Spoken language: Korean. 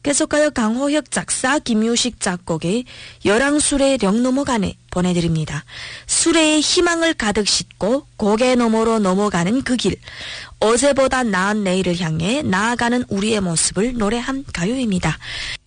계속하여 강호혁 작사, 김유식 작곡의 열왕수레 령 넘어가네 보내드립니다. 수레에 희망을 가득 싣고 고개 너머로 넘어가는 그 길, 어제보다 나은 내일을 향해 나아가는 우리의 모습을 노래한 가요입니다.